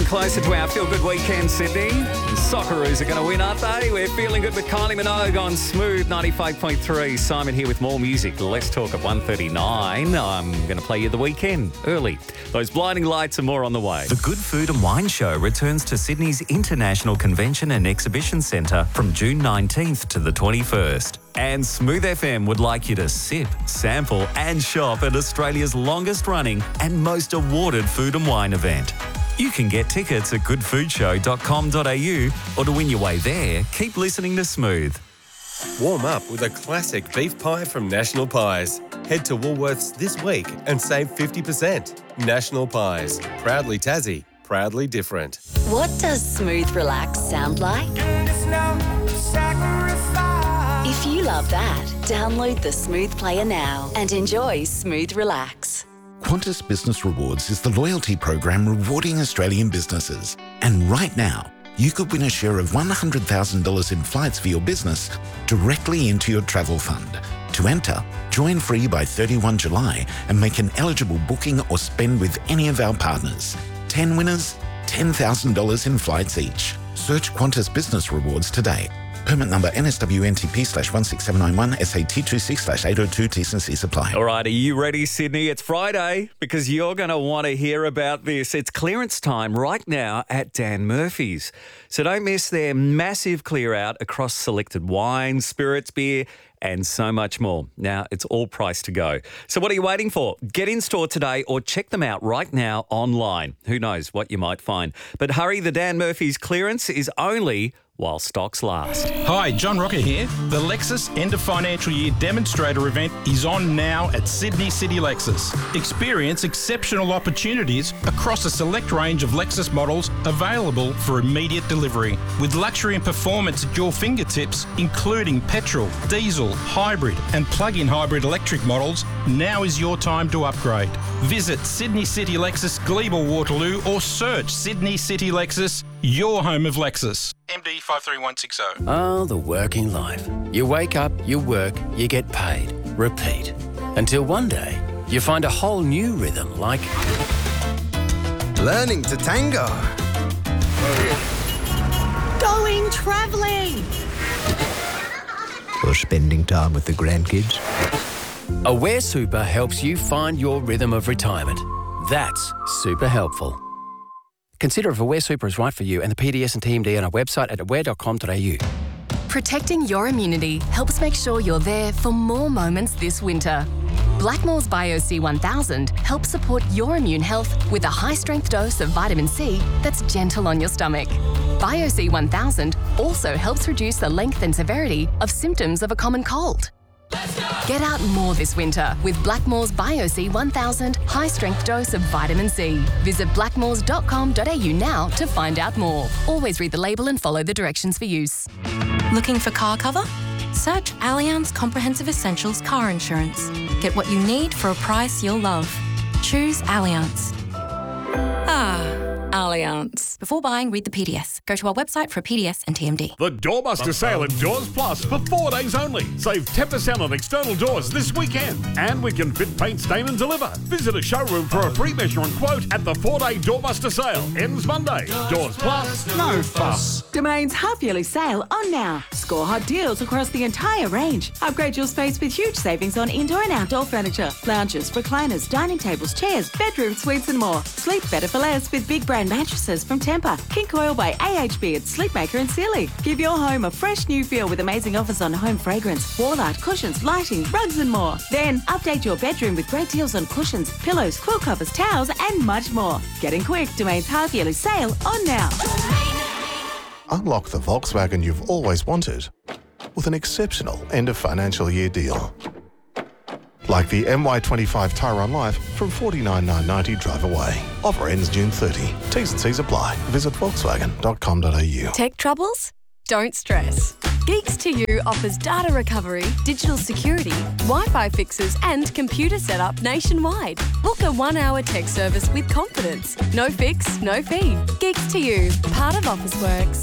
closer to our feel-good weekend, Sydney. The Socceroos are going to win, aren't they? We're feeling good with Kylie Minogue on Smooth 95.3. Simon here with more music. Let's talk at 1:39. I'm going to play you the weekend early. Those blinding lights and more on the way. The Good Food and Wine Show returns to Sydney's International Convention and Exhibition Centre from June 19th to the 21st. And Smooth FM would like you to sip, sample and shop at Australia's longest running and most awarded food and wine event. You can get tickets at goodfoodshow.com.au, or to win your way there, keep listening to Smooth. Warm up with a classic beef pie from National Pies. Head to Woolworths this week and save 50%. National Pies. Proudly Tassie. Proudly different. What does Smooth Relax sound like? If you love that, download the Smooth Player now and enjoy Smooth Relax. Qantas Business Rewards is the loyalty program rewarding Australian businesses. And right now, you could win a share of $100,000 in flights for your business directly into your travel fund. To enter, join free by 31 July and make an eligible booking or spend with any of our partners. 10 winners, $10,000 in flights each. Search Qantas Business Rewards today. Permit number NSWNTP/16791 SAT26/802 T&Cs apply. All right, are you ready, Sydney? It's Friday because you're going to want to hear about this. It's clearance time right now at Dan Murphy's. So don't miss their massive clear out across selected wines, spirits, beer, and so much more. Now, it's all priced to go. So what are you waiting for? Get in store today or check them out right now online. Who knows what you might find. But hurry, the Dan Murphy's clearance is only while stocks last. Hi, John Rocker here. The Lexus End of Financial Year Demonstrator event is on now at Sydney City Lexus. Experience exceptional opportunities across a select range of Lexus models available for immediate delivery. With luxury and performance at your fingertips, including petrol, diesel, hybrid and plug-in hybrid electric models, now is your time to upgrade. Visit Sydney City Lexus, Glebe, Waterloo, or search Sydney City Lexus, your home of Lexus. MD 53160. Oh, the working life. You wake up, you work, you get paid. Repeat. Until one day, you find a whole new rhythm like learning to tango. Going travelling. Or spending time with the grandkids. Aware Super helps you find your rhythm of retirement. That's super helpful. Consider if Aware Super is right for you and the PDS and TMD on our website at aware.com.au. Protecting your immunity helps make sure you're there for more moments this winter. Blackmores Bio-C1000 helps support your immune health with a high-strength dose of vitamin C that's gentle on your stomach. Bio-C1000 also helps reduce the length and severity of symptoms of a common cold. Get out more this winter with Blackmores Bio-C1000 high-strength dose of vitamin C. Visit blackmores.com.au now to find out more. Always read the label and follow the directions for use. Looking for car cover? Search Allianz Comprehensive Essentials Car Insurance. Get what you need for a price you'll love. Choose Allianz. Allianz. Before buying, read the PDS. Go to our website for PDS and TMD. The Doorbuster sale at Doors Plus for 4 days only. Save 10% on external doors this weekend. And we can fit, paint, stain and deliver. Visit a showroom for a free measure and quote at the 4-day Doorbuster sale. Ends Monday. Doors Plus, no fuss. Domain's half-yearly sale on now. Score hot deals across the entire range. Upgrade your space with huge savings on indoor and outdoor furniture. Lounges, recliners, dining tables, chairs, bedroom suites and more. Sleep better for less with big brand mattresses from Tempur, King Coil by AHB at Sleepmaker and Sealy. Give your home a fresh new feel with amazing offers on home fragrance, wall art, cushions, lighting, rugs and more. Then update your bedroom with great deals on cushions, pillows, quill covers, towels and much more. Get in quick. Domain's half-yearly sale on now. Unlock the Volkswagen you've always wanted with an exceptional end of financial year deal. Like the MY25 Tyron Life from $49,990 drive away. Offer ends June 30. T's and C's apply. Visit volkswagen.com.au. Tech troubles? Don't stress. Geeks to You offers data recovery, digital security, Wi-Fi fixes and computer setup nationwide. Book a 1-hour tech service with confidence. No fix, no fee. Geeks to You, part of Officeworks.